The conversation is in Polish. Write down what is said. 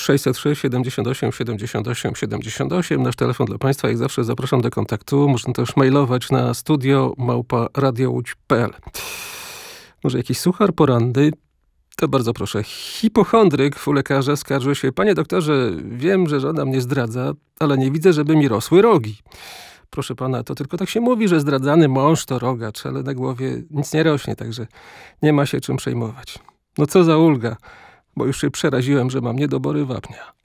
606 78 78 78. Nasz telefon dla Państwa. Jak zawsze zapraszam do kontaktu. Można też mailować na studio@radiołódź.pl. Może jakiś suchar poranny? To bardzo proszę. Hipochondryk u lekarza skarży się: panie doktorze, wiem, że żona mnie zdradza, ale nie widzę, żeby mi rosły rogi. Proszę pana, to tylko tak się mówi, że zdradzany mąż to rogacz, ale na głowie nic nie rośnie, także nie ma się czym przejmować. No co za ulga, bo już się przeraziłem, że mam niedobory wapnia.